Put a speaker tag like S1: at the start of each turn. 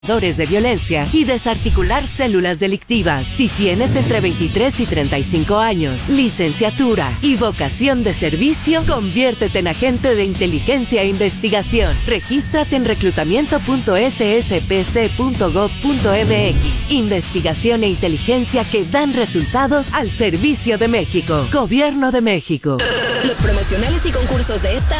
S1: de violencia y desarticular células delictivas. Si tienes entre 23 y 35 años, licenciatura y vocación de servicio, conviértete en agente de inteligencia e investigación. Regístrate en reclutamiento.sspc.gov.mx. Investigación e inteligencia que dan resultados al servicio de México. Gobierno de México.
S2: Los promocionales y concursos de esta